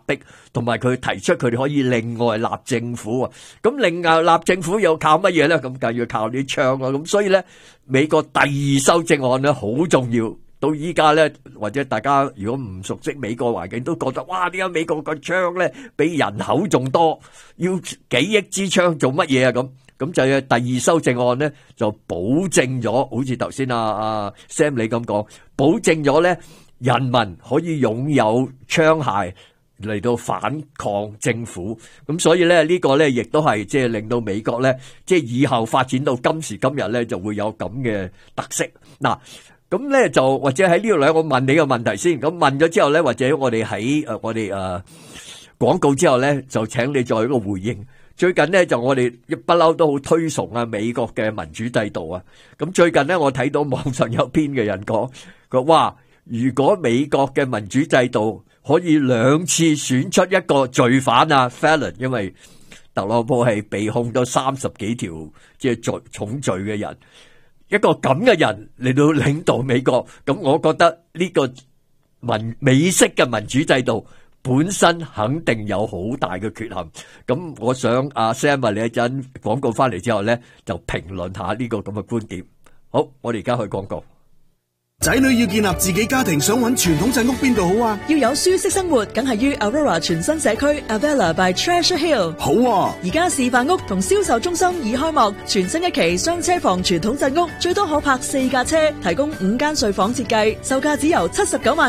迫，同埋佢提出佢哋可以另外立政府啊。咁另外立政府又靠乜嘢咧？咁梗要靠啲槍啊。咁所以咧，美國第二修正案咧好重要。到依家咧，或者大家如果唔熟悉美國環境，都覺得哇，點解美國個槍咧比人口仲多，要幾億支槍做乜嘢啊？咁就係第二修正案咧，就保證咗，好似頭先阿 Sam 你咁講，保證咗咧人民可以擁有槍械嚟到反抗政府。咁所以咧呢個咧亦都係即係令到美國咧即係以後發展到今時今日咧就會有咁嘅特色嗱。咁咧就或者喺呢度咧，我問你個問題先。咁問咗之後咧，或者我哋喺我哋廣告之後咧，就請你再一個回應。最近咧就我哋不嬲都好推崇啊美國嘅民主制度啊。咁最近咧我睇到網上有篇嘅人講，佢話哇，如果美國嘅民主制度可以2次選出一個罪犯啊 felon， 因為特朗普係被控咗30幾條即係重罪嘅人。一個咁嘅人嚟到領導美國，咁我覺得呢個美式嘅民主制度本身肯定有好大嘅缺陷。咁我想阿 Sam 你一陣廣告翻嚟之後咧，就評論下呢個咁嘅觀點。好，我哋而家去廣告。 仔女要建立自己家庭，想揾傳統鎮屋邊度好啊？ 要有舒適生活，梗係於 Aurora 全新社區 Avella by Treasure Hill。 好啊！ 而家示範屋同銷售中心已開幕，全新一期雙車房傳統鎮屋，最多可泊4架車，提供5間睡房設計，售價只由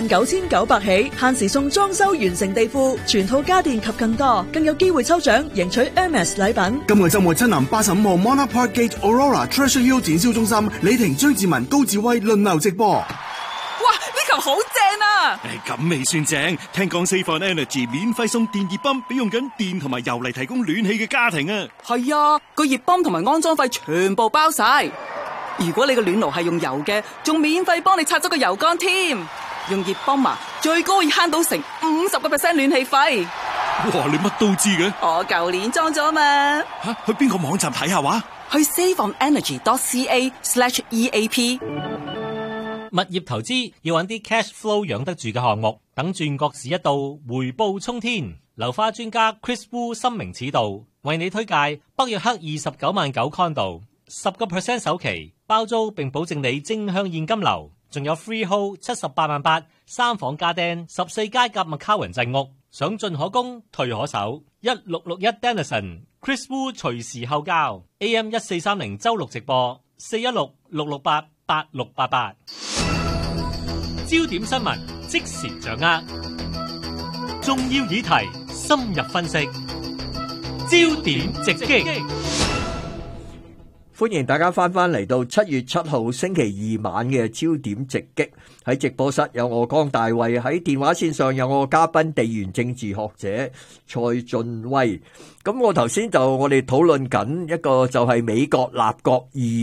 799900起，限時送裝修完成地庫、全套家電及更多，更有機會抽獎贏取 Hermes 禮品。 今個週末親臨85號 Monarch Park Gate Aurora Treasure Hill 展銷中心，李婷、張志文、高志威輪流直播。 哇！呢球好正啊！ 咁未算正，聽講 Save on Energy 免費送電熱泵俾用緊電同埋油嚟提供暖氣嘅家庭啊！ 係啊，個熱泵同埋安裝費全部包晒。如果你個暖爐係用油嘅，仲免費幫你拆咗個油缸添。用熱泵啊，最高可以慳到成50% 暖氣費。 哇！你乜都知嘅？ 我舊年裝咗嘛。 去邊個網站睇下話？ 去 saveonenergy.ca/EAP。 物業投資要揾啲 cash flow 養得住嘅項目，等轉角市一到，回報沖天。樓花專家 Chris Wu 深明此道，為你推介北約克29萬9 condo， 10% 首期包租，並保證你正向現金流，仲有 freehold 78萬8 3房家電14階夾 McCowan 鎮屋，想進可攻退可守。1661 Denison Chris Wu 隨時候交 AM 1430周六直播416-668-8688。焦點新聞即時掌握，重要議題深入分析，焦點直擊。 歡迎大家翻嚟到7月7號星期二晚嘅焦點直擊。喺直播室有我江大衛，喺電話線上有我嘉賓地緣政治學者蔡俊威。咁我頭先我哋討論緊一個就係美國立國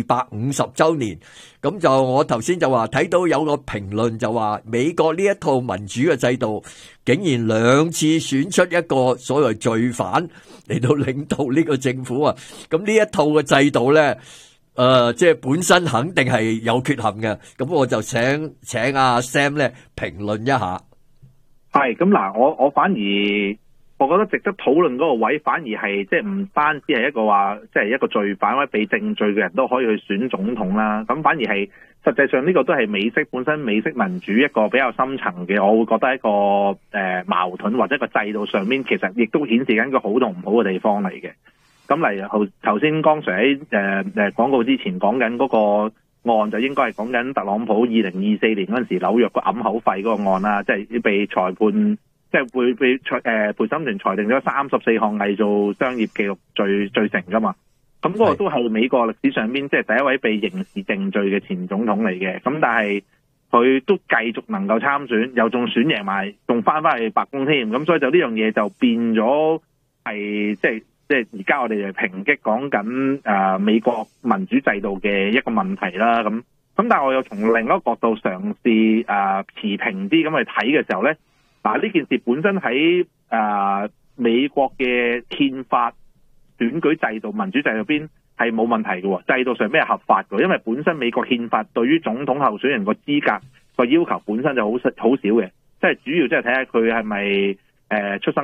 250週年。咁就我頭先就話睇到有個評論就話美國呢一套民主嘅制度竟然2次選出一個所謂罪犯嚟到領導呢個政府啊。咁呢一套嘅制度咧即係本身肯定係有缺陷嘅。咁我就請阿 Sam 咧評論一下。 係咁嗱，我反而我覺得值得討論嗰個位，反而係即係唔單止係一個話，即係一個罪犯或者被定罪嘅人都可以去選總統啦。咁反而係實際上呢個都係美式本身美式民主一個比較深層嘅，我會覺得一個矛盾或者個制度上面其實亦都顯示緊個好同唔好嘅地方嚟嘅。咁例如頭先剛才喺廣告之前講緊嗰個案，就應該係講緊特朗普2024年嗰陣時紐約個揞口費嗰個案啦，即係被裁判。即係會被陪審團裁定咗34項偽造商業記錄罪成噶嘛，咁嗰個都係美國歷史上邊即係第一位被刑事定罪嘅前總統嚟嘅，咁但係佢都繼續能夠參選，又仲選贏埋，仲翻去白宮添，咁所以就呢樣嘢就變咗係即係而家我哋嚟抨擊講緊美國民主制度嘅一個問題啦，咁但係我又從另一個角度嘗試持平啲咁去睇嘅時候咧。嗱，呢件事本身喺美國嘅憲法、選舉制度、民主制度邊係冇問題嘅，制度上咩係合法嘅，因為本身美國憲法對於總統候選人個資格個要求本身就好少嘅，即係主要即係睇下佢係咪出生